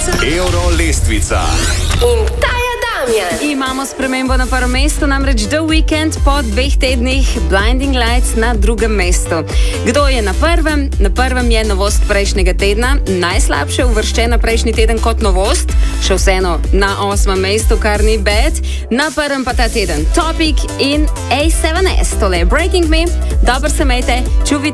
Euro lestvica. In ta je Damjan. Imamo spremembo na prvem mestu, namreč The Weeknd po 2 tednih Blinding Lights na drugem mestu. Kdo je na prvem? Na prvem je novost prejšnjega tedna, najslabše uvrščena prejšnji teden kot novost, še vseeno na 8. mestu, kar ni bad. Na prvem pa ta teden Topic in A7S, tole je Breaking Me. Dobro se imejte, čuvite.